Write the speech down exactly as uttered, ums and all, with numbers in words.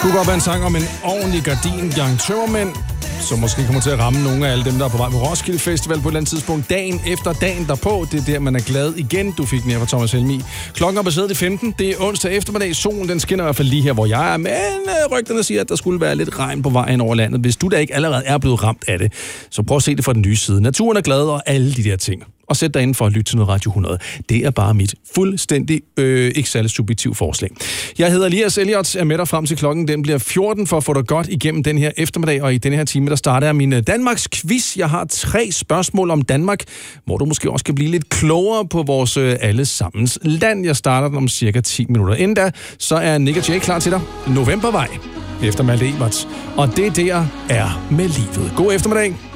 kunne godt være en sang om en ordentlig gardingang tømmermænd, som måske kommer til at ramme nogle af alle dem, der er på vej på Roskilde Festival på et eller andet tidspunkt. Dagen efter dagen derpå, det er der, man er glad igen. Du fik den her fra Thomas Helmi. Klokken er baseret til femten. Det er onsdag eftermiddag. Solen, den skinner i hvert fald lige her, hvor jeg er. Men øh, rygterne siger, at der skulle være lidt regn på vejen over landet. Hvis du da ikke allerede er blevet ramt af det, så prøv at se det fra den nye side. Naturen er glad og alle de der ting. Og sæt dig inden for at lytte til noget Radio hundrede. Det er bare mit fuldstændig øh, ikke særlig subjektiv forslag. Jeg hedder Elias Elliot, er med dig frem til klokken. Den bliver fjorten for at få dig godt igennem den her eftermiddag. Og i den her time, der starter jeg min Danmarks quiz. Jeg har tre spørgsmål om Danmark, hvor du måske også kan blive lidt klogere på vores øh, allesammens land. Jeg starter den om cirka ti minutter. Inden da, så er Nick og Jay klar til dig. Novembervej efter Malte Eberts. Og det der er med livet. God eftermiddag.